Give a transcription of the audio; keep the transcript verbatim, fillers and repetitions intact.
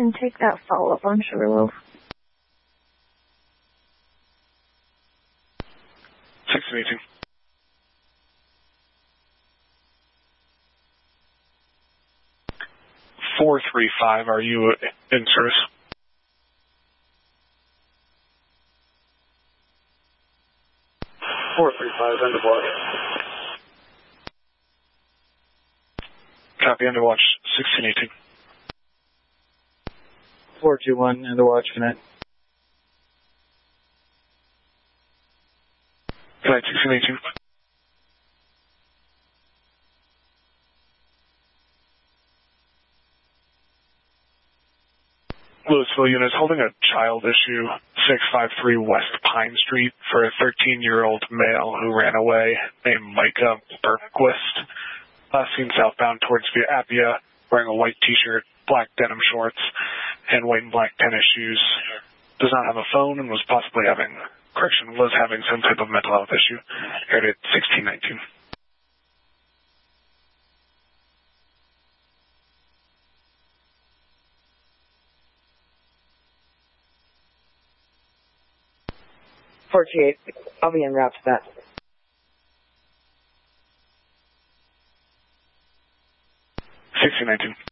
can take that follow-up on Sugarloaf. sixteen eighteen. four three five, are you in service? four three five, end of watch. Copy, end of watch, sixteen eighteen. four two one, end of watch, connect. Connect, sixteen eighteen. Louisville unit holding a child issue six five three West Pine Street for a thirteen-year-old male who ran away named Micah Bergquist. Uh, seen southbound towards Via Appia, wearing a white t-shirt, black denim shorts, and white and black tennis shoes. Does not have a phone and was possibly having, correction, was having some type of mental health issue. Aired at sixteen nineteen. forty-eight. I'll be en route to that. sixteen nineteen.